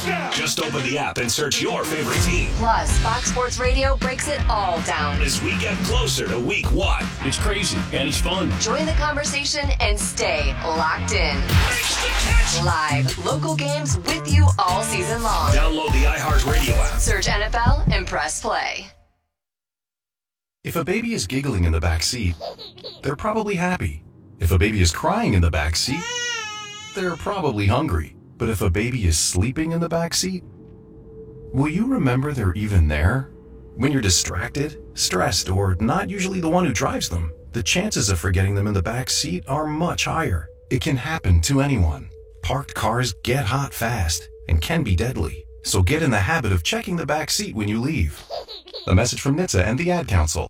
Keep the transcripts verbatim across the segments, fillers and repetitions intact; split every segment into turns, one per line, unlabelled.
Touchdown! Just open the app and search your favorite team.
Plus, Fox Sports Radio breaks it all down
as we get closer to week one.
It's crazy and it's fun.
Join the conversation and stay locked in. Live, local games with you all season long.
Download the iHeartRadio app.
Search N F L and press play.
If a baby is giggling in the back seat, they're probably happy. If a baby is crying in the back seat, they're probably hungry. But if a baby is sleeping in the back seat, will you remember they're even there? When you're distracted, stressed, or not usually the one who drives them, the chances of forgetting them in the back seat are much higher. It can happen to anyone. Parked cars get hot fast and can be deadly. So get in the habit of checking the back seat when you leave. A message from N H T S A and the Ad Council.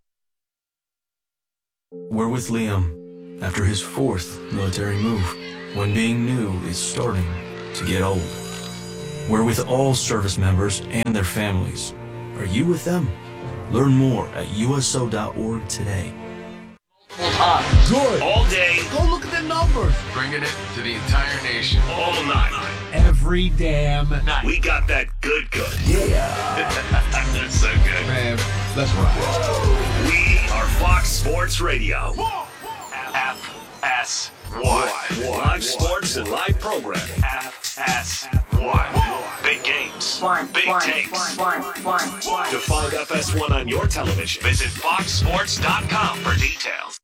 We're with Liam after his fourth military move, when being new is starting to get old. We're with all service members and their families. Are you with them? Learn more at U S O dot org today.
Good. All day.
Go look at the numbers.
Bringing it to the entire nation.
All night.
Every damn night.
We got that good good.
Yeah.
That's so good.
Man, let's rock.
We are Fox Sports Radio. F S one. Live sports and live programming. F S one. Big games.
One,
Big
one,
takes.
one, one, one.
To find F S one on your television, visit fox sports dot com for details.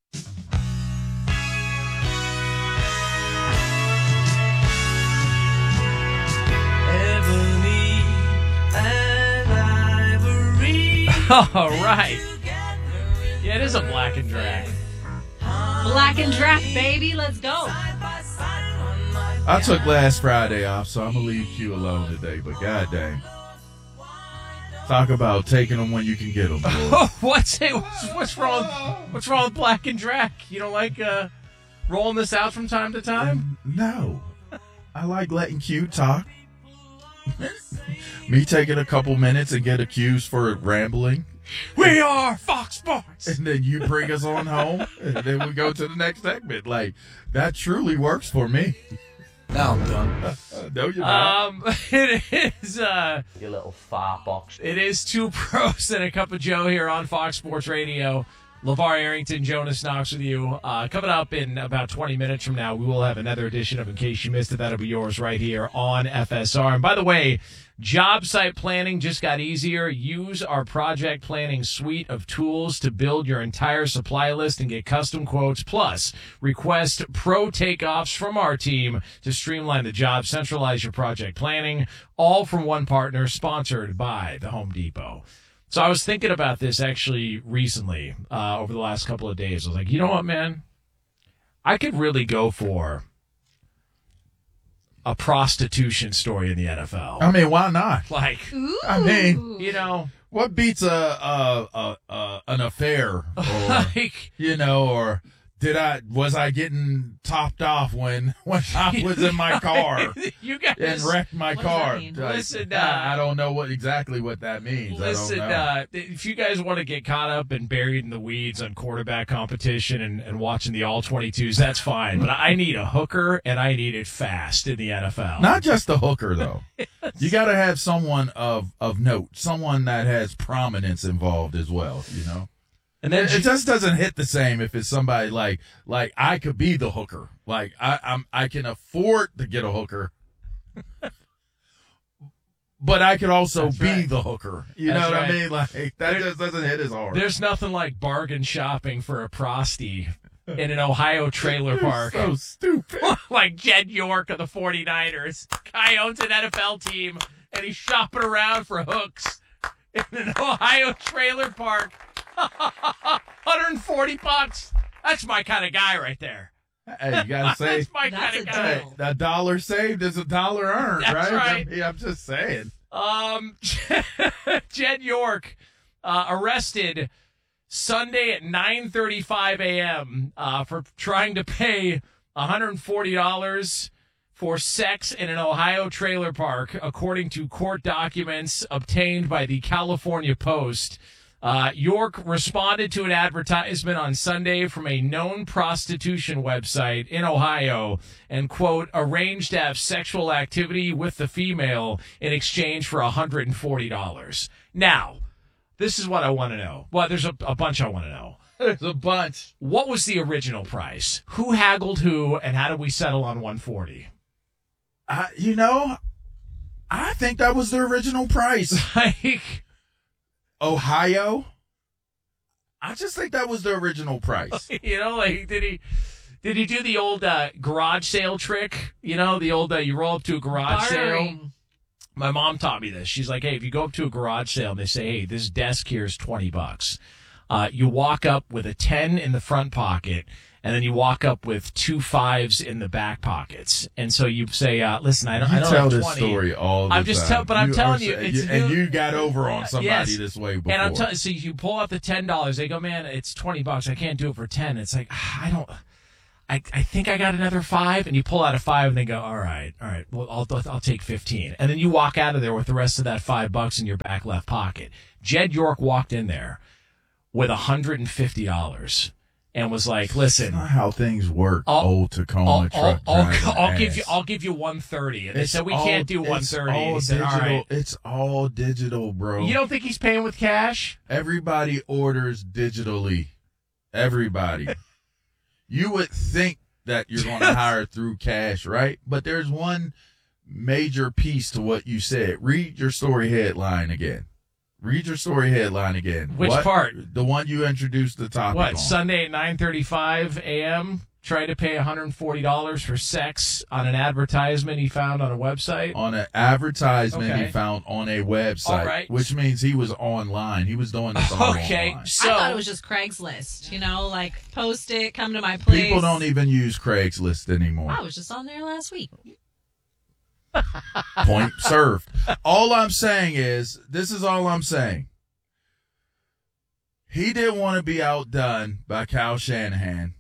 Ebony and ivory.
All right. Yeah, it is a black and drag.
Black and Draft, baby. Let's go.
I took last Friday off, so I'm going to leave Q alone today, but god dang. Talk about taking them when you can get them.
what's, it, what's what's wrong? What's wrong with black and drag? You don't like uh, rolling this out from time to time?
Um, no, I like letting Q talk. Me taking a couple minutes and get accused for rambling.
We are Fox Sports,
and then you bring us on home, and then we go to the next segment. Like that truly works for me.
Now I'm done.
No, you're not.
Um, it is uh,
You little fart box.
it is two pros and a cup of Joe here on Fox Sports Radio. LeVar Arrington, Jonas Knox with you. Uh, coming up in about twenty minutes from now, we will have another edition of In Case You Missed It. That'll be yours right here on F S R. And by the way, job site planning just got easier. Use our project planning suite of tools to build your entire supply list and get custom quotes. Plus, request pro takeoffs from our team to streamline the job, centralize your project planning, all from one partner, sponsored by the Home Depot. So I was thinking about this actually recently, uh, over the last couple of days. I was like, you know what, man? I could really go for a prostitution story in the N F L.
I mean, why not?
Like,
Ooh.
I mean,
you know,
what beats a, a, a, a an affair, or
like,
you know, or did I was I getting topped off when when I was in my car
you guys
and wrecked my
what does that
car?
mean?
Like,
Listen, uh,
I, I don't know what exactly what that means.
Listen,
I don't know.
uh, if you guys want to get caught up and buried in the weeds on quarterback competition and, and watching the all twenty-twos, that's fine. But I need a hooker, and I need it fast in the N F L.
Not just a hooker, though. You got to have someone of, of note, someone that has prominence involved as well, you know?
And then
It, it just doesn't hit the same if it's somebody like like I could be the hooker. Like I I'm I can afford to get a hooker. But I could also
That's
be
right.
the hooker. You
That's
know what
right.
I mean? Like that
There-
just doesn't hit as hard.
there's nothing like bargain shopping for a prosty in an Ohio trailer park.
So stupid.
Like Jed York of the forty-niners. Guy owns an N F L team, and he's shopping around for hooks in an Ohio trailer park. one hundred forty bucks. That's my kind of guy right there.
Hey, you gotta say
That's my
That's
kind of
a
guy.
deal.
a dollar saved is a dollar earned,
That's
right?
right.
I mean, I'm just saying.
Um, Jed York uh, arrested Sunday at nine thirty-five a.m. Uh, for trying to pay one hundred forty dollars for sex in an Ohio trailer park, according to court documents obtained by the California Post. Uh, York responded to an advertisement on Sunday from a known prostitution website in Ohio and, quote, arranged to have sexual activity with the female in exchange for one hundred forty dollars. Now, this is what I want to know. Well, there's a, a bunch I want to know.
There's a bunch.
What was the original price? Who haggled who, and how did we settle on one hundred forty
dollars? I, you know, I think that was the original price.
Like...
Ohio, I just think that was the original price.
You know, like, did he did he do the old uh, garage sale trick? You know, the old, uh, you roll up to a garage
Bartering.
sale. My mom taught me this. She's like, hey, if you go up to a garage sale and they say, hey, this desk here is twenty bucks, uh, you walk up with a ten in the front pocket, and then you walk up with two fives in the back pockets. And so you say, uh, listen, I don't,
you
I don't
tell
have
this
twenty.
story all the
I'm just
time.
tell, but I'm
you
telling
are,
you, it's
you, and
new,
you got over on somebody
yes.
this way before.
And I'm telling so you pull out the ten dollars. They go, man, it's twenty bucks. I can't do it for ten. It's like, ah, I don't, I, I think I got another five. And you pull out a five and they go, all right, all right, well, I'll, I'll take fifteen. And then you walk out of there with the rest of that five bucks in your back left pocket. Jed York walked in there with one hundred fifty dollars. And was like, listen,
that's not how things work.
I'll,
old Tacoma
I'll,
truck
I'll,
driving
I'll, I'll
ass.
give you, I'll give you one thirty. And they
It's
said we
all-
can't do
it's
one thirty.
all
He said, all
digital.
right.
It's all digital, bro.
You don't think he's paying with cash?
Everybody orders digitally. Everybody. You would think that you're going to hire through cash, right? But there's one major piece to what you said. Read your story headline again. Read your story headline again.
Which
What?
part?
The one you introduced the topic
What,
on.
Sunday at nine thirty-five a.m., tried to pay one hundred forty dollars for sex on an advertisement he found on a website?
On an advertisement
Okay.
he found on a website,
All right.
which means he was online. He was doing this all
Okay,
online.
so...
I thought it was just Craigslist. You know, like, post it, come to my place.
People don't even use Craigslist anymore.
I was just on there last week.
Point served. All I'm saying is, this is all I'm saying. He didn't want to be outdone by Kyle Shanahan.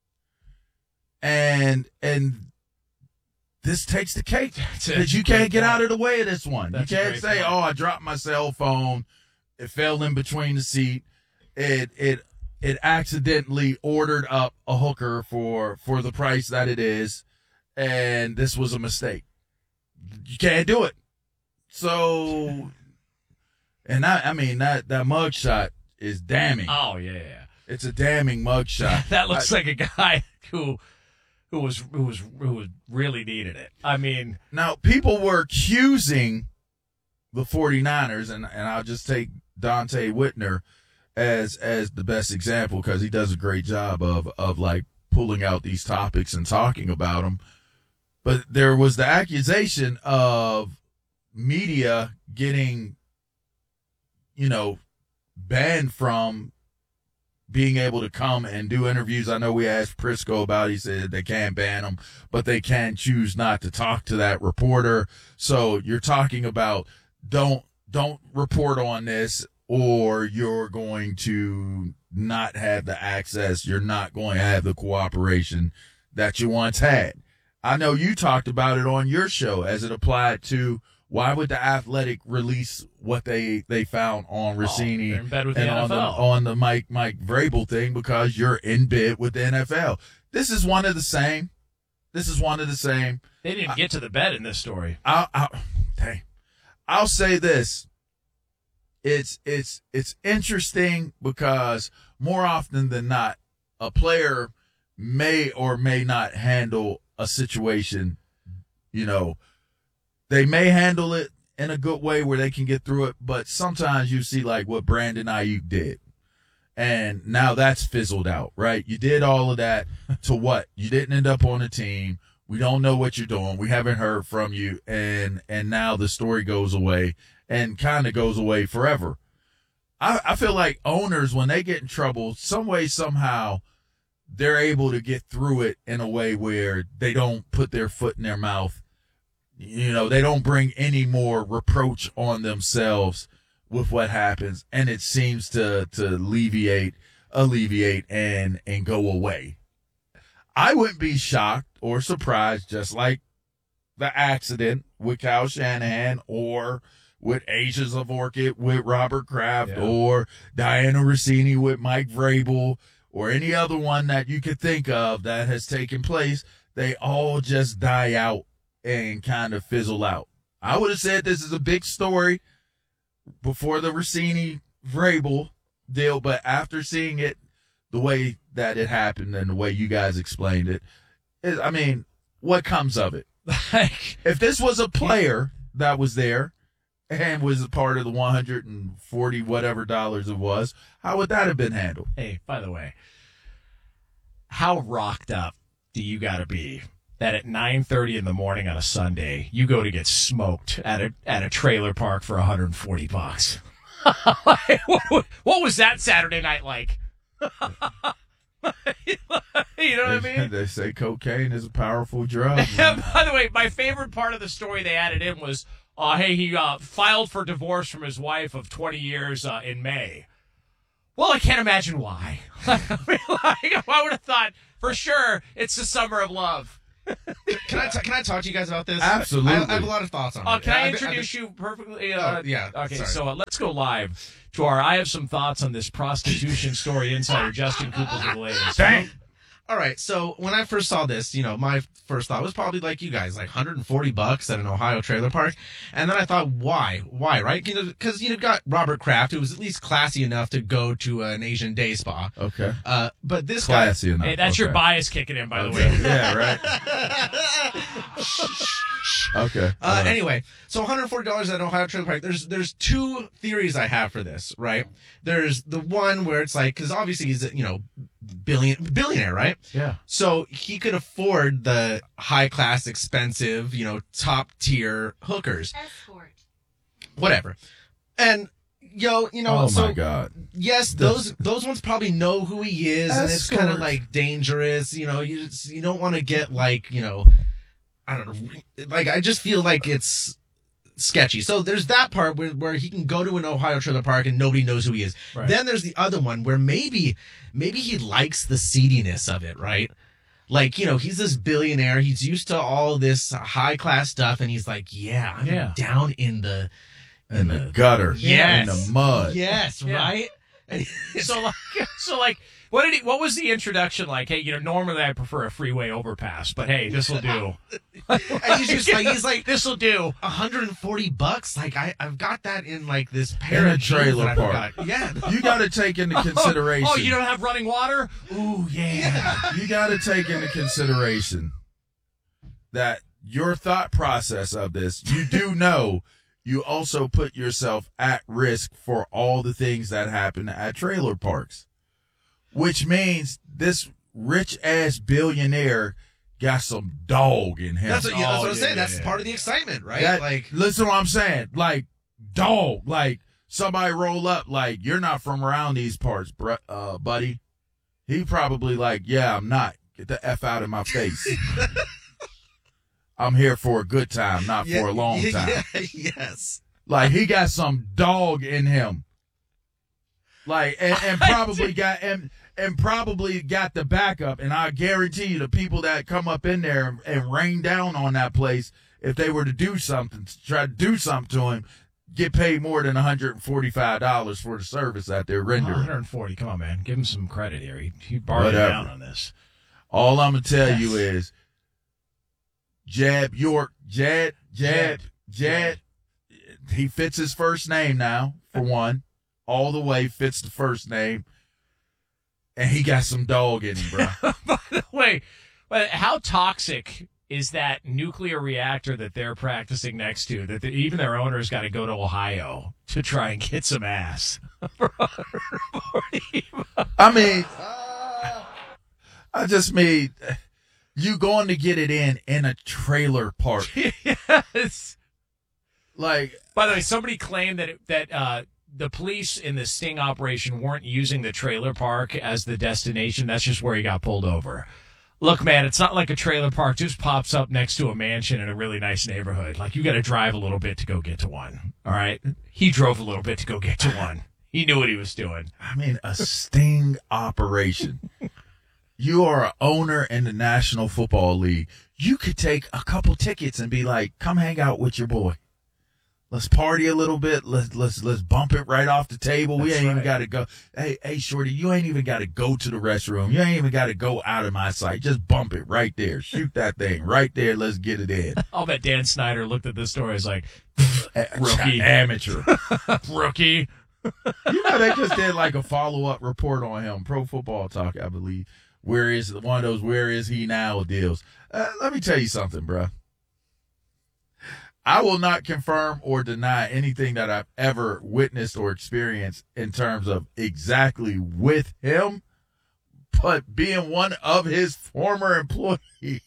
And and this takes the cake. Because you can't get out of the way of this one.
That's
you
a
can't
great
say,
point.
oh, I dropped my cell phone. It fell in between the seat. It it it accidentally ordered up a hooker for for the price that it is. And this was a mistake. You can't do it. So, and I, I mean, that, that mugshot is damning.
Oh, yeah, yeah.
It's a damning mugshot.
That looks
I-
like a guy who who was who was who was really needed it. I mean,
Now, people were accusing the 49ers, and, and I'll just take Dante Whitner as as the best example because he does a great job of of like pulling out these topics and talking about them. But there was the accusation of media getting, you know, banned from being able to come and do interviews. I know we asked Prisco about it. He said they can't ban them, but they can choose not to talk to that reporter. So you're talking about don't don't report on this or you're going to not have the access. You're not going to have the cooperation that you once had. I know you talked about it on your show as it applied to why would the Athletic release what they, they found on Rossini
they're in bed with
and
the
on
N F L.
the on the Mike Mike Vrabel thing because you're in bed with the N F L. This is one of the same. This is one of the same.
they didn't get to the bed in this story.
I'll, I'll, dang. I'll say this. It's it's it's interesting because more often than not, a player may or may not handle a situation. You know, they may handle it in a good way where they can get through it, but sometimes you see like what Brandon Ayuk did. And now that's fizzled out, right? You did all of that to what? You didn't end up on a team. We don't know what you're doing. We haven't heard from you. And and now the story goes away and kind of goes away forever. I, I feel like owners, when they get in trouble, some way, somehow, they're able to get through it in a way where they don't put their foot in their mouth. You know, they don't bring any more reproach on themselves with what happens, and it seems to to alleviate, alleviate, and and go away. I wouldn't be shocked or surprised, just like the accident with Kyle Shanahan or with Asia Zavorkit with Robert Kraft,
Yeah.
or Diana Rossini with Mike Vrabel, or any other one that you could think of that has taken place, they all just die out and kind of fizzle out. I would have said this is a big story before the Rossini Vrabel deal, but after seeing it the way that it happened and the way you guys explained it, is, I mean, what comes of it? If this was a player that was there and was a part of the one hundred forty whatever dollars it was, how would that have been handled?
Hey, by the way, how rocked up do you got to be that at nine thirty in the morning on a Sunday you go to get smoked at a at a trailer park for one hundred forty bucks? what, what was that Saturday night like? You know what I mean?
They say cocaine is a powerful drug.
By the way, my favorite part of the story they added in was, uh, hey, he uh, filed for divorce from his wife of twenty years uh, in May. Well, I can't imagine why. I mean, like, I would have thought, for sure, it's the summer of love.
Can I t- can I talk to you guys about this?
Absolutely.
I, I have a lot of thoughts on
Uh,
it.
can I
I've been-
introduce
I've
you perfectly?
been-
Uh,
oh, yeah.
Okay,
sorry.
so uh, let's go live to our I Have Some Thoughts on This Prostitution Story insider, Justin Cooper, with the latest.
Dang.
All right, so when I first saw this, you know, my first thought was probably like you guys, like one hundred forty bucks at an Ohio trailer park. And then I thought, why? Why, right? Because you know, got Robert Kraft, who was at least classy enough to go to an Asian day spa.
Okay.
Uh, but this
Classy
guy...
enough.
Hey, that's
okay.
your bias kicking in, by the
Okay.
way.
Yeah, right. Okay.
Uh,
Uh,
anyway, so one hundred forty dollars at Ohio Trailer Park. There's there's two theories I have for this, right? There's the one where it's like, because obviously he's a, you know, billion billionaire, right?
Yeah.
So he could afford the high class, expensive, you know, top tier hookers,
Escort.
whatever. And yo, you know,
oh
so
my God.
yes, those those ones probably know who he is, and it's kind of
Escort.
like dangerous. You know, you just, you don't want to get like, you know, I don't know, like I just feel like it's sketchy. So there's that part where, where he can go to an Ohio trailer park and nobody knows who he is.
Right.
Then there's the other one where maybe maybe he likes the seediness of it, right? Like, you know, he's this billionaire. He's used to all this high class stuff, and he's like, yeah, I'm
Yeah.
down in the
In the gutter.
Yes.
In the mud.
Yes,
Yeah.
right?
So like, so like, what did he? What was the introduction like? Hey, you know, normally I prefer a freeway overpass, but hey, this will do.
And he's just like, he's like,
This will do.
one hundred forty bucks. Like I, I've got that in like this pair
In a
of jeans
trailer
that I've
park.
got. Yeah.
You got to take into consideration.
Oh, you don't have running water? Ooh, yeah.
You got to take into consideration that your thought process of this, you do know you also put yourself at risk for all the things that happen at trailer parks, which means this rich ass billionaire got some dog in him.
That's what, yeah, that's
Oh,
what I'm
yeah,
saying.
yeah,
That's
yeah.
part of the excitement, right?
That-
like,
listen to what I'm saying. Like, dog. Like, somebody roll up, like, you're not from around these parts, br- uh, buddy. He probably like, yeah, I'm not. Get the F out of my face. I'm here for a good time, not
yeah,
for a long
yeah,
time.
yeah, yes.
Like, he got some dog in him. Like, and, and probably got, and, and probably got the backup. And I guarantee you the people that come up in there and, and rain down on that place, if they were to do something, to try to do something to him, get paid more than one hundred forty-five dollars for the service that they're rendering.
one hundred forty. Come on, man. Give him some credit here. He, he bargained
Whatever.
down on this.
All I'm going to tell
Yes.
you is Jab York, Jad, Jad, Jad, he fits his first name now, for one. All the way fits the first name. And he got some dog in him, bro.
By the way, but how toxic is that nuclear reactor that they're practicing next to? That the, even their owner's got to go to Ohio to try and get some ass.
I mean, I just mean, you going to get it in in a trailer park.
Yes.
Like,
by the way, somebody claimed that it, that uh, the police in the sting operation weren't using the trailer park as the destination. That's just where he got pulled over. Look, man, it's not like a trailer park just pops up next to a mansion in a really nice neighborhood. Like, you got to drive a little bit to go get to one. All right? He drove a little bit to go get to one. He knew what he was doing.
I mean, a sting operation. You are an owner in the National Football League. You could take a couple tickets and be like, come hang out with your boy. Let's party a little bit. Let's let's let's bump it right off the table. We
That's
ain't
right.
even got to go. Hey, hey, shorty, you ain't even got to go to the restroom. You ain't even got to go out of my sight. Just bump it right there. Shoot that thing right there. Let's get it in.
I'll bet Dan Snyder looked at this story as like,
Rookie, amateur,
rookie.
You know, they just did like a follow up report on him. Pro Football Talk, I believe. Where is one of those? Where is he now? Deals. Uh, let me tell you something, bro. I will not confirm or deny anything that I've ever witnessed or experienced in terms of exactly with him, but being one of his former employees,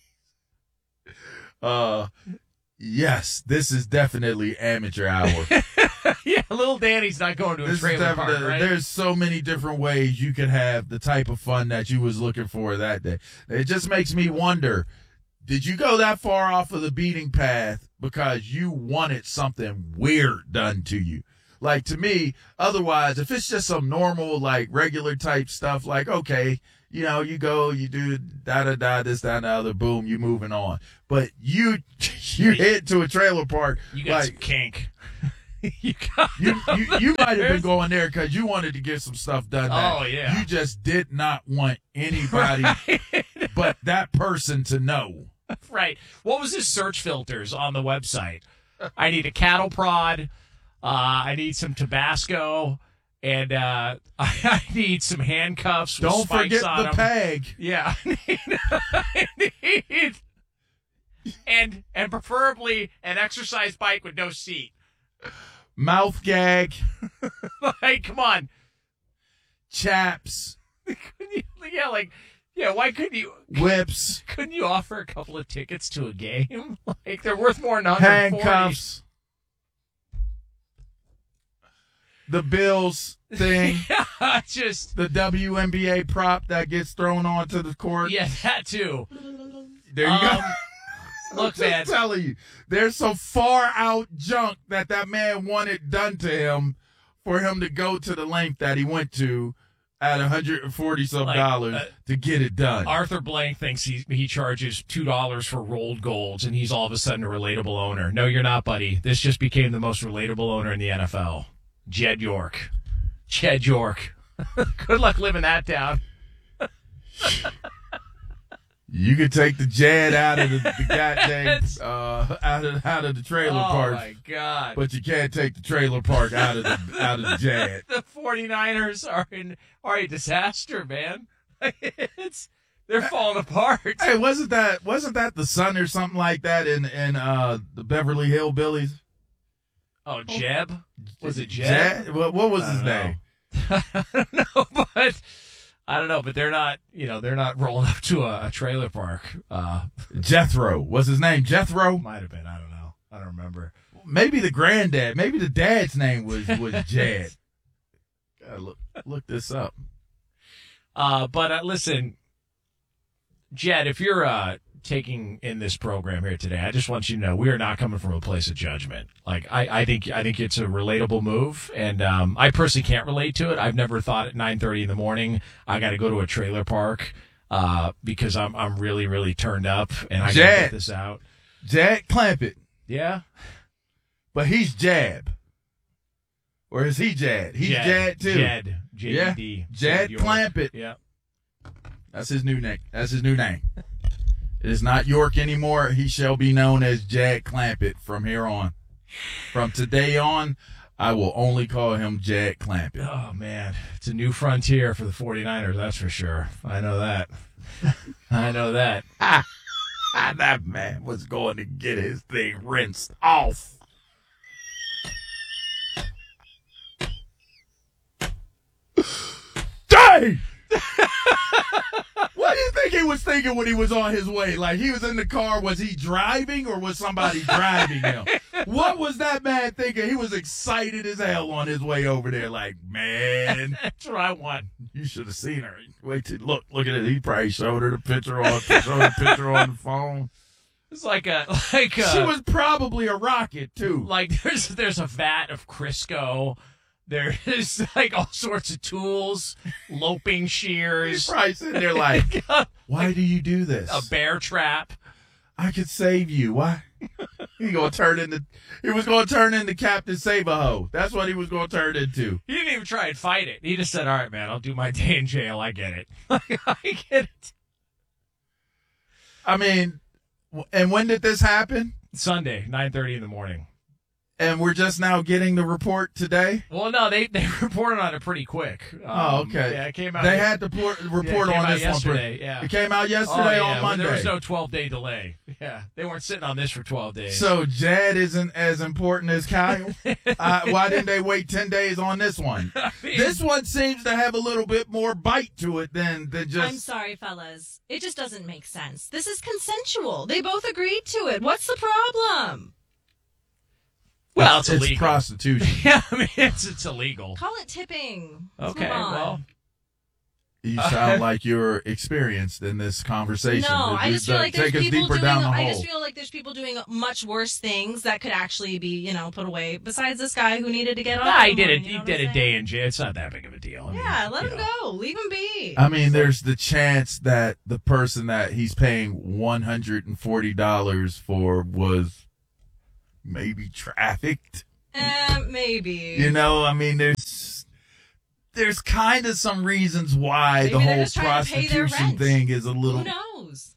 uh, yes, this is definitely amateur hour.
Yeah, little Danny's not going to a
This is
trailer park,
definitely-
right?
There's so many different ways you could have the type of fun that you was looking for that day. It just makes me wonder, did you go that far off of the beating path because you wanted something weird done to you? Like, to me, otherwise, if it's just some normal, like, regular type stuff, like, okay, you know, you go, you do da-da-da, this, that, and the other, boom, you moving on. But you you head to a trailer park,
You got
like,
some kink. you got
you, you, you might have been going there because you wanted to get some stuff done. that
Oh, yeah.
You just did not want anybody but that person to know.
Right. What was his search filters on the website? I need a cattle prod. Uh, I need some Tabasco. And uh, I need some handcuffs with
Don't
spikes
forget
on
the
them.
peg.
Yeah. I need, I need, and, and preferably an exercise bike with no seat.
Mouth gag.
Like, come on.
Chaps.
Yeah, like, yeah, why couldn't you?
Whips.
Couldn't you offer a couple of tickets to a game? Like, they're worth more than one hundred forty.
Handcuffs. The Bills thing.
Yeah, just.
The W N B A prop that gets thrown onto the court.
Yeah, that too.
There you
Um,
go.
Look,
I'm
man.
just telling you, there's some far out junk that that man wanted done to him for him to go to the length that he went to at one hundred forty some
Like,
dollars
uh,
to get it done.
Arthur Blank thinks he he charges two dollars for rolled golds, and he's all of a sudden a relatable owner. No, you're not, buddy. This just became the most relatable owner in the N F L. Jed York. Jed York. Good luck living that down.
You could take the Jed out of the, the goddamn uh, out of out of the trailer
Oh,
park,
my God.
but you can't take the trailer park out of the out of the Jed.
The 49ers are in are a disaster, man. It's they're falling apart.
Hey, wasn't that wasn't that the son or something like that in in uh, the Beverly Hillbillies?
Oh, Jeb? Was it Jeb?
Jed? What, what was
I
his
don't know.
name?
I don't know, but I don't know, but they're not, you know, they're not rolling up to a, a trailer park. Uh,
Jethro. Was his name Jethro?
might have been. I don't know. I don't remember.
Maybe the granddad. Maybe the dad's name was was Jed. Gotta look look this up.
Uh, but uh, listen, Jed, if you're uh, taking in this program here today, I just want you to know we are not coming from a place of judgment. Like I, I think I think it's a relatable move, and um, I personally can't relate to it. I've never thought at nine thirty in the morning I got to go to a trailer park uh, because I'm I'm really really turned up and I got to
Jed.
get this out.
Jed Clampett.
Yeah,
But he's Jab. Or is he Jad? He's Jad,
Jed
too.
Jed J E D
Yeah. Jed
York.
Clampett.
Yeah.
That's his new name. That's his new name. It is not York anymore. He shall be known as Jad Clampett from here on. From today on, I will only call him Jad Clampett.
Oh, man. It's a new frontier for the 49ers, that's for sure. I know that. I know that.
That man was going to get his thing rinsed off. Dang! What do you think he was thinking when he was on his way? Like, he was in the car. Was he driving or was somebody driving him? What was that man thinking? He was excited as hell on his way over there. Like, man,
That's what I want.
you should have seen her. Wait till look, look at it. He probably showed her the picture on, showed her the picture on the phone.
It's like a like a,
She was probably a rocket too.
like there's there's a vat of Crisco. There's like all sorts of tools, loping
He's
shears,
probably sitting there like, why do you do this?
a bear trap.
I could save you. Why? He gonna turn into he was gonna turn into Captain Save-A-Ho. That's what he was gonna turn into.
He didn't even try and fight it. He just said, "All right, man, I'll do my day in jail. I get it. I get it."
I mean, and when did this happen?
Sunday, nine thirty in the morning.
And we're just now getting the report today?
Well, no, they, they reported on it pretty quick. Um,
oh, okay.
Yeah, it came out.
They had to pour, report
yeah,
on this
yesterday,
one.
Yeah.
It came out yesterday
oh, yeah.
on Monday.
Well, there was no twelve-day delay. Yeah, they weren't sitting on this for twelve days.
So Jed isn't as important as Kyle? uh, why didn't they wait ten days on this one? I mean, this one seems to have a little bit more bite to it than, than just...
I'm sorry, fellas. It just doesn't make sense. This is consensual. They both agreed to it. What's the problem?
Well, it's,
it's
illegal.
prostitution.
Yeah, I mean, it's, it's illegal.
Call it tipping. Let's
okay, well.
You sound like you're experienced in this conversation.
No, I just feel like there's
Take us
people
deeper
doing.
down the
I
hole.
just feel like there's people doing much worse things that could actually be, you know, put away. Besides this guy who needed to get on.
Nah, he did it.
You know
He did a
saying?
day in jail. It's not that big of a deal. I mean,
yeah, let him
know.
go. Leave him be.
I mean, there's the chance that the person that he's paying one hundred forty dollars for was maybe trafficked.
Eh, maybe.
You know, I mean, there's there's kind of some reasons why
Maybe
the
they're
whole
just trying to pay their
prostitution
rent.
thing is a little.
Who knows?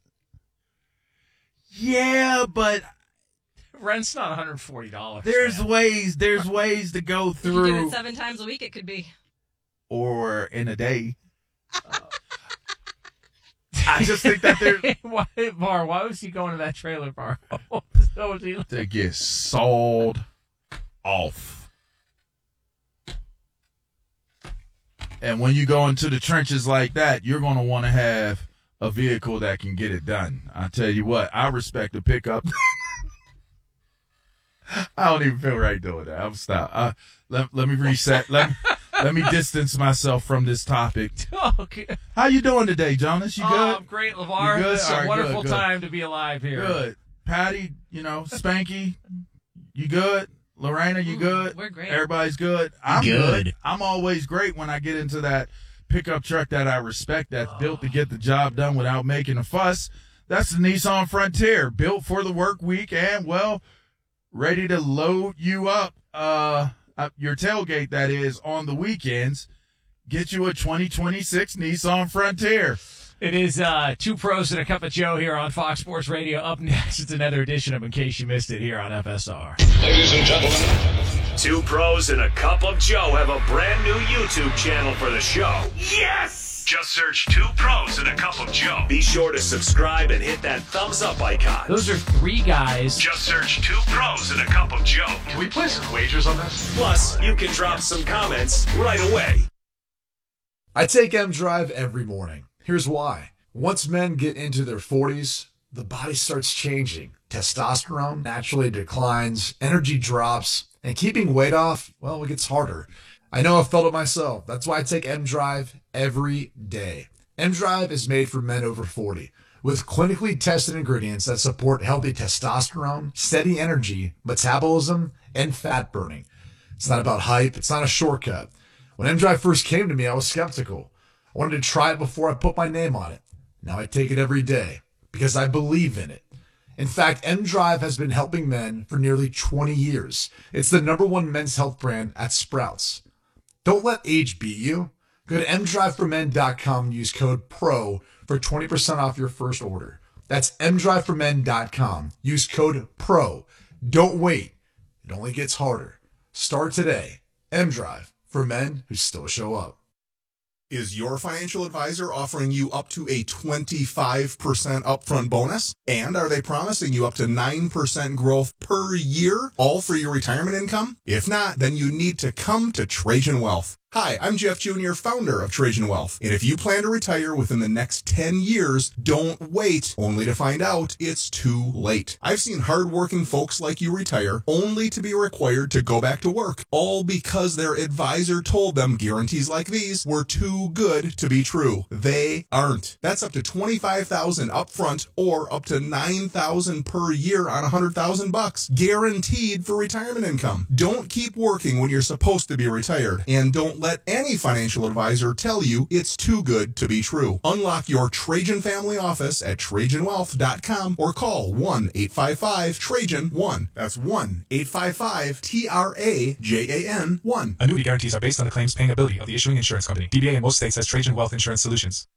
Yeah, but
rent's not one hundred forty dollars.
there's
man.
ways. There's ways to go
If you do
through,
it seven times a week, it could be.
or in a day. I just think that there
why, Bar, why was he going to that trailer bar? So was he-
to get sold off. And when you go into the trenches like that, you're going to want to have a vehicle that can get it done. I tell you what, I respect a pickup. I don't even feel right doing that. I'm stop. Uh, let, let me reset. Let, let me distance myself from this topic.
Okay.
How you doing today, Jonas? You good?
Oh, I'm great, LeVar.
You good?
It's a
All right,
wonderful
good, good.
time to be alive here.
Good. Patty, you know, Spanky, you good? Lorena, you good?
We're great.
Everybody's good? I'm
Good.
good. I'm always great when I get into that pickup truck that I respect, that's built to get the job done without making a fuss. That's the Nissan Frontier, built for the work week and, well, ready to load you up, uh, uh, your tailgate, that is, on the weekends. Get you a twenty twenty-six Nissan Frontier.
It is uh, Two Pros and a Cup of Joe here on Fox Sports Radio. Up next, it's another edition of In Case You Missed It here on F S R.
Ladies and gentlemen, Two Pros and a Cup of Joe have a brand new YouTube channel for the show. Yes! Just search Two Pros and a Cup of Joe. Be sure to subscribe and hit that thumbs up icon.
Those are three guys.
Just search Two Pros and a Cup of Joe.
Can we play some wagers on this?
Plus, you can drop some comments right away.
I take M Drive every morning. Here's why. Once men get into their forties, the body starts changing. Testosterone naturally declines, energy drops, and keeping weight off, well, it gets harder. I know I've felt it myself. That's why I take M Drive every day. M Drive is made for men over forty, with clinically tested ingredients that support healthy testosterone, steady energy, metabolism, and fat burning. It's not about hype. It's not a shortcut. When M Drive first came to me, I was skeptical. I wanted to try it before I put my name on it. Now I take it every day because I believe in it. In fact, M Drive has been helping men for nearly twenty years. It's the number one men's health brand at Sprouts. Don't let age beat you. Go to m drive for men dot com and use code PRO for twenty percent off your first order. That's m drive for men dot com. Use code PRO. Don't wait. It only gets harder. Start today. M-Drive, for men who still show up.
Is your financial advisor offering you up to a twenty-five percent upfront bonus? And are they promising you up to nine percent growth per year, all for your retirement income? If not, then you need to come to Trajan Wealth. Hi, I'm Jeff Junior, founder of Trajan Wealth. And if you plan to retire within the next ten years, don't wait, only to find out it's too late. I've seen hardworking folks like you retire, only to be required to go back to work, all because their advisor told them guarantees like these were too good to be true. They aren't. That's up to twenty-five thousand dollars upfront or up to nine thousand dollars per year on one hundred thousand bucks, guaranteed for retirement income. Don't keep working when you're supposed to be retired, and don't let let any financial advisor tell you it's too good to be true. Unlock your Trajan family office at Trajan Wealth dot com or call one eight five five Trajan one. That's one eight five five T R A J A N one.
Annuity guarantees are based on the claims paying ability of the issuing insurance company. D B A in most states has Trajan Wealth Insurance Solutions.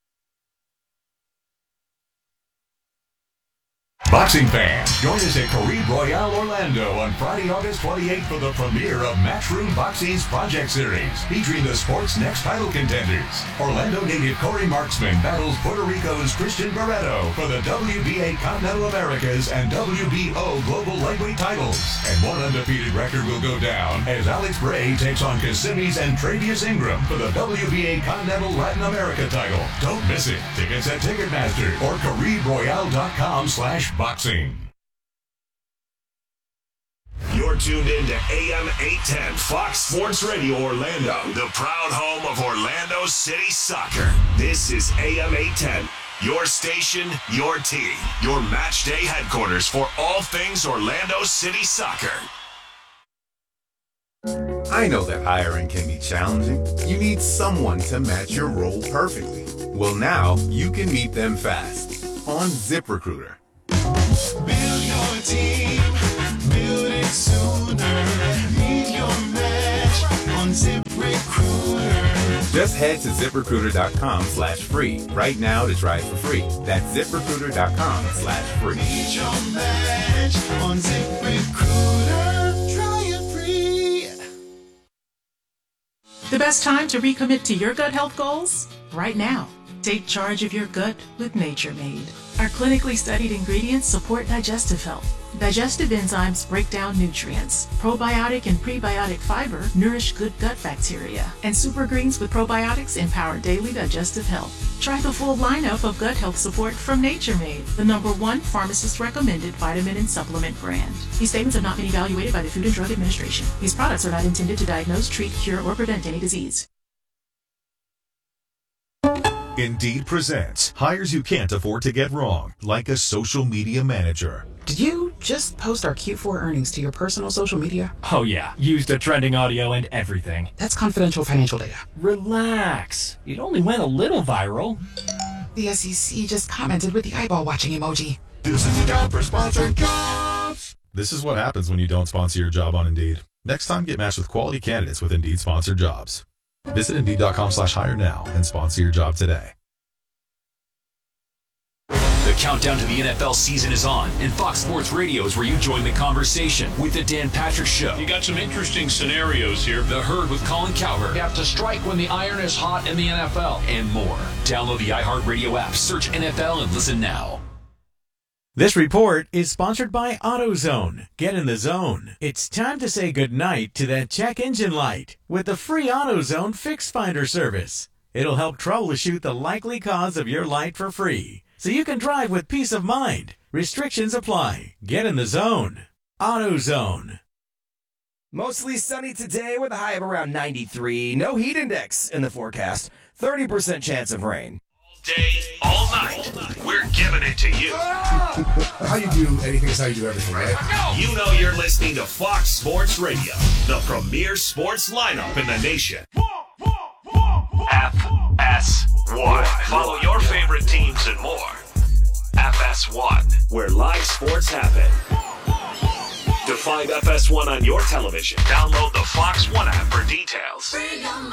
Boxing fans, join us at Caribe Royale Orlando on Friday, August twenty-eighth for the premiere of Matchroom Boxing's Project Series, featuring the sport's next title contenders. Orlando native Corey Marksman battles Puerto Rico's Christian Barreto for the W B A Continental Americas and W B O Global Lightweight titles. And one undefeated record will go down as Alex Bray takes on Kissimmee and Travius Ingram for the W B A Continental Latin America title. Don't miss it. Tickets at Ticketmaster or Caribe Royale dot com slash boxing. You're tuned in to A M eight ten Fox Sports Radio Orlando, the proud home of Orlando City Soccer. This is A M eight ten, your station, your team, your match day headquarters for all things Orlando City Soccer.
I know that hiring can be challenging. You need someone to match your role perfectly. Well, now you can meet them fast on ZipRecruiter.
Build your team, build it sooner. Meet your match on ZipRecruiter.
Just head to ZipRecruiter.com slash free right now to try it for free. That's ZipRecruiter.com slash free.
Meet your match on ZipRecruiter. Try it free.
The best time to recommit to your gut health goals? Right now. Take charge of your gut with Nature Made. Our clinically studied ingredients support digestive health. Digestive enzymes break down nutrients. Probiotic and prebiotic fiber nourish good gut bacteria. And super greens with probiotics empower daily digestive health. Try the full lineup of gut health support from Nature Made, the number one pharmacist-recommended vitamin and supplement brand. These statements have not been evaluated by the Food and Drug Administration. These products are not intended to diagnose, treat, cure, or prevent any disease.
Indeed presents hires you can't afford to get wrong, like a social media manager.
Did you just post our Q four earnings to your personal social media?
Oh yeah, used the trending audio and everything.
That's confidential financial data.
Relax. It only went a little viral.
The S E C just commented with the eyeball watching emoji.
This is the job for sponsored jobs. This is what happens when you don't sponsor your job on Indeed. Next time, get matched with quality candidates with Indeed sponsored jobs. Visit Indeed.com slash hire now and sponsor your job today.
The countdown to the N F L season is on, and Fox Sports Radio is where you join the conversation with the Dan Patrick Show.
You got some interesting scenarios here.
The Herd with Colin Cowherd.
You have to strike when the iron is hot in the N F L.
And more. Download the iHeartRadio app, search N F L, and listen now.
This report is sponsored by AutoZone. Get in the zone. It's time to say goodnight to that check engine light with the free AutoZone Fix Finder service. It'll help troubleshoot the likely cause of your light for free, so you can drive with peace of mind. Restrictions apply. Get in the zone. AutoZone.
Mostly sunny today with a high of around ninety-three. No heat index in the forecast. thirty percent chance of rain.
Day, all night, we're giving it to you.
How you do anything is how you do everything, right?
You know you're listening to Fox Sports Radio, the premier sports lineup in the nation. F S one. Follow your favorite teams and more. F S one, where live sports happen. To find F S one on your television, download the Fox One app for details.